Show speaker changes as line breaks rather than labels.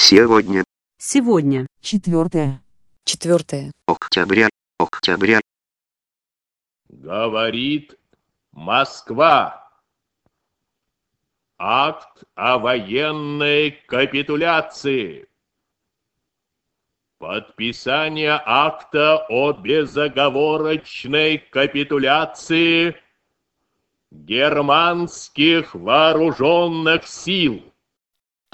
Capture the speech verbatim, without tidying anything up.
Сегодня.
Сегодня.
Четвертое.
Четвертое.
Октября. Октября.
Говорит Москва. Акт о военной капитуляции. Подписание акта о безоговорочной капитуляции германских вооруженных сил.